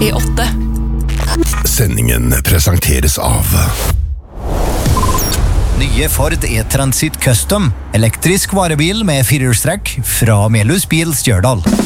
i 8. Sendingen presenteres av Nye Ford E-Transit Custom, elektrisk varebil med firehjulstrekk fra Melhus Bil Stjørdal.